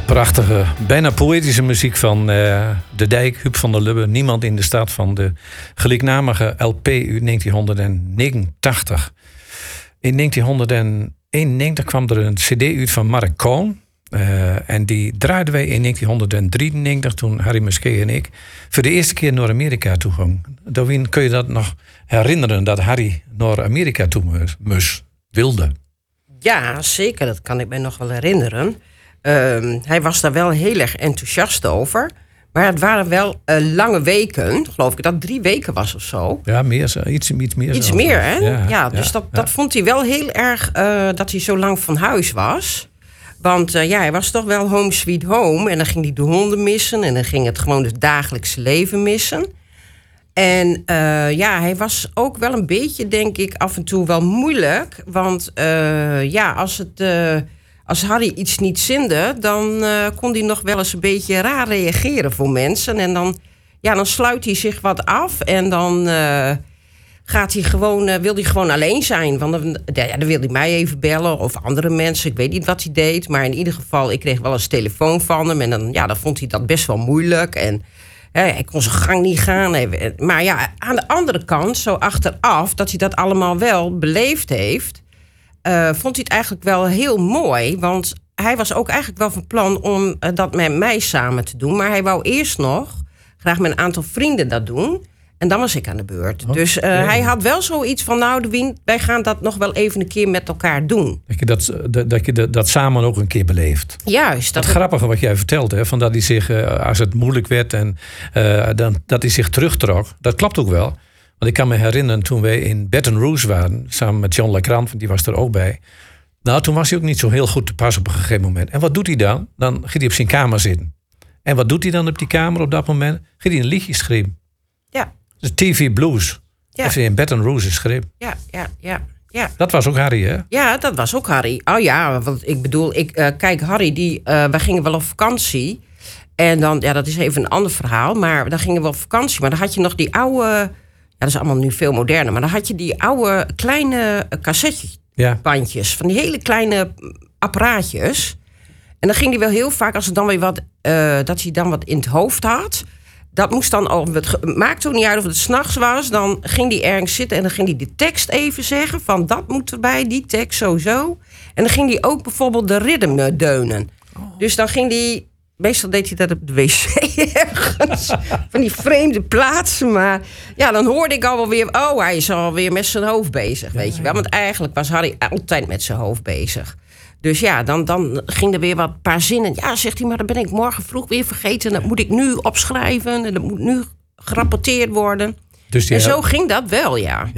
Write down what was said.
Prachtige, bijna poëtische muziek van De Dijk, Huub van der Lubbe. Niemand in de stad, van de gelijknamige LP uit 1989. In 1991 kwam er een cd uit van Mark Cohn. En die draaiden wij in 1993, toen Harry Muskee en ik voor de eerste keer naar Amerika toe gingen. Dorwien, kun je dat nog herinneren, dat Harry naar Amerika toe wilde? Ja, zeker. Dat kan ik me nog wel herinneren. Hij was daar wel heel erg enthousiast over. Maar het waren wel lange weken. Geloof ik dat het 3 weken was of zo. Ja, iets meer. Iets meer, hè? Ja, dus dat vond hij wel heel erg, dat hij zo lang van huis was. Want hij was toch wel home sweet home. En dan ging hij de honden missen. En dan ging het gewoon het dagelijkse leven missen. En hij was ook wel een beetje, denk ik, af en toe wel moeilijk. Want als Harry iets niet zinde, dan kon hij nog wel eens een beetje raar reageren voor mensen. En dan sluit hij zich wat af en dan wil hij gewoon alleen zijn. Want dan wil hij mij even bellen of andere mensen. Ik weet niet wat hij deed, maar in ieder geval, ik kreeg wel eens telefoon van hem. En dan vond hij dat best wel moeilijk. En hij kon zijn gang niet gaan. Maar ja, aan de andere kant, zo achteraf, dat hij dat allemaal wel beleefd heeft, vond hij het eigenlijk wel heel mooi. Want hij was ook eigenlijk wel van plan om dat met mij samen te doen. Maar hij wou eerst nog graag met een aantal vrienden dat doen. En dan was ik aan de beurt. Oh, dus hij had wel zoiets van, nou Dorwien, wij gaan dat nog wel even een keer met elkaar doen. Dat je dat samen ook een keer beleeft. Juist. Dat grappige wat jij vertelt, hè, van dat hij zich, als het moeilijk werd en dat hij zich terugtrok. Dat klopt ook wel. Want ik kan me herinneren toen wij in Baton Rouge waren, samen met John LeGrand, want die was er ook bij. Nou, toen was hij ook niet zo heel goed te pas op een gegeven moment. En wat doet hij dan? Dan gaat hij op zijn kamer zitten. En wat doet hij dan op die kamer op dat moment? Gaat hij een liedje schrijven. Ja. Dus TV Blues. Ja. Heeft hij in Baton Rouge geschreven. Ja. Dat was ook Harry, hè? Ja, dat was ook Harry. Oh ja, want ik bedoel, kijk, Harry, wij gingen wel op vakantie. En dan, dat is even een ander verhaal. Maar dan gingen we op vakantie. Maar dan had je nog die oude, dat is allemaal nu veel moderner. Maar dan had je die oude kleine cassettebandjes. Van die hele kleine apparaatjes. En dan ging hij wel heel vaak, als het dan weer dat hij dan wat in het hoofd had. Dat moest dan, het maakte ook niet uit of het 's nachts was. Dan ging hij ergens zitten en dan ging hij de tekst even zeggen. Van dat moet erbij, die tekst sowieso. En dan ging hij ook bijvoorbeeld de ritme deunen. Oh. Dus dan ging hij, meestal deed hij dat op de wc ergens. Van die vreemde plaatsen. Maar ja, dan hoorde ik al wel weer, hij is alweer met zijn hoofd bezig. Weet je wel. Want eigenlijk was Harry altijd met zijn hoofd bezig. Dus ja, dan ging er weer wat paar zinnen. Ja, zegt hij, maar dat ben ik morgen vroeg weer vergeten. Dat moet ik nu opschrijven. En dat moet nu gerapporteerd worden. Dus en zo ging dat wel, ja.